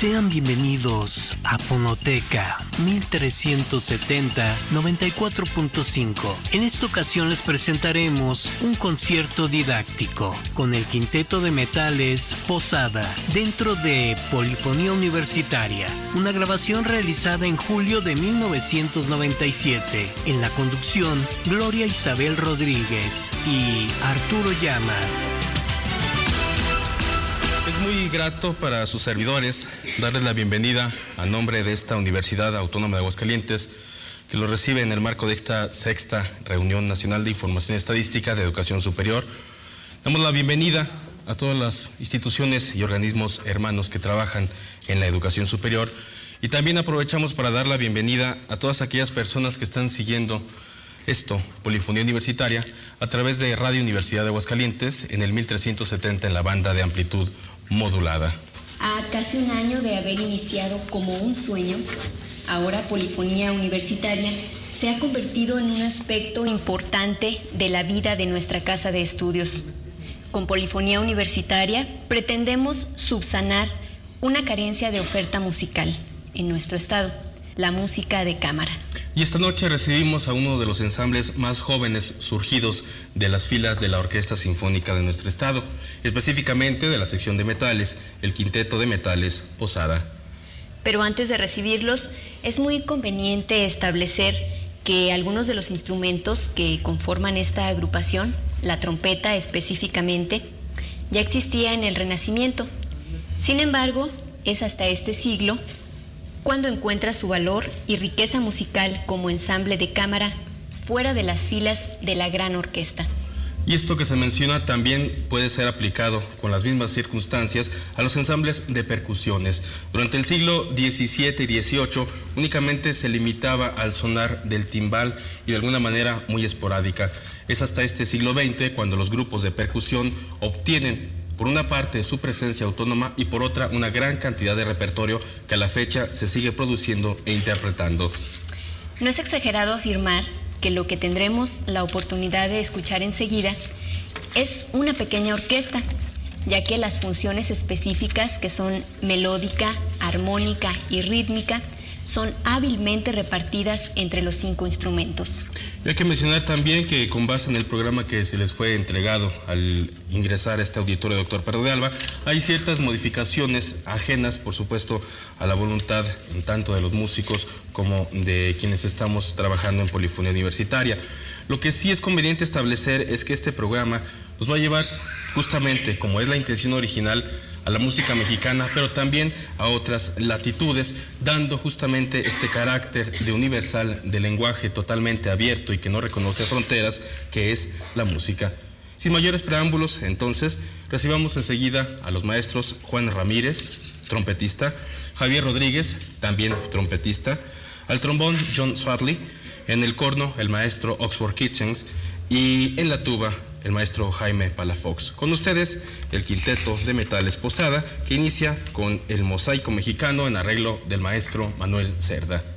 Sean bienvenidos a Fonoteca 1370 94.5. En esta ocasión les presentaremos un concierto didáctico con el Quinteto de Metales Posada dentro de Polifonía Universitaria, una grabación realizada en julio de 1997. En la conducción, Gloria Isabel Rodríguez y Arturo Llamas. Es muy grato para sus servidores darles la bienvenida a nombre de esta Universidad Autónoma de Aguascalientes, que lo recibe en el marco de esta sexta Reunión Nacional de Información Estadística de Educación Superior. Damos la bienvenida a todas las instituciones y organismos hermanos que trabajan en la educación superior, y también aprovechamos para dar la bienvenida a todas aquellas personas que están siguiendo esto, Polifonía Universitaria, a través de Radio Universidad de Aguascalientes en el 1370 en la banda de amplitud modulada. A casi un año de haber iniciado como un sueño, ahora Polifonía Universitaria se ha convertido en un aspecto importante de la vida de nuestra casa de estudios. Con Polifonía Universitaria pretendemos subsanar una carencia de oferta musical en nuestro estado, la música de cámara. Y esta noche recibimos a uno de los ensambles más jóvenes surgidos de las filas de la Orquesta Sinfónica de nuestro estado, específicamente de la sección de metales, el Quinteto de Metales Posada. Pero antes de recibirlos, es muy conveniente establecer que algunos de los instrumentos que conforman esta agrupación, la trompeta específicamente, ya existía en el Renacimiento. Sin embargo, es hasta este siglo cuando encuentra su valor y riqueza musical como ensamble de cámara fuera de las filas de la gran orquesta. Y esto que se menciona también puede ser aplicado con las mismas circunstancias a los ensambles de percusiones. Durante el siglo XVII y XVIII únicamente se limitaba al sonar del timbal y de alguna manera muy esporádica. Es hasta este siglo XX cuando los grupos de percusión obtienen por una parte su presencia autónoma y por otra una gran cantidad de repertorio que a la fecha se sigue produciendo e interpretando. No es exagerado afirmar que lo que tendremos la oportunidad de escuchar enseguida es una pequeña orquesta, ya que las funciones específicas que son melódica, armónica y rítmica son hábilmente repartidas entre los 5 instrumentos. Y hay que mencionar también que con base en el programa que se les fue entregado al ingresar a este auditorio Dr. Perro de Alba, hay ciertas modificaciones ajenas, por supuesto, a la voluntad tanto de los músicos como de quienes estamos trabajando en Polifonía Universitaria. Lo que sí es conveniente establecer es que este programa nos va a llevar justamente, como es la intención original, a la música mexicana, pero también a otras latitudes, dando justamente este carácter de universal, de lenguaje totalmente abierto y que no reconoce fronteras, que es la música. Sin mayores preámbulos, entonces, recibamos enseguida a los maestros Juan Ramírez, trompetista, Javier Rodríguez, también trompetista, al trombón John Swadley, en el corno el maestro Oxford Kitchens y en la tuba el maestro Jaime Palafox. Con ustedes, el Quinteto de Metales Posada, que inicia con el Mosaico Mexicano en arreglo del maestro Manuel Cerda.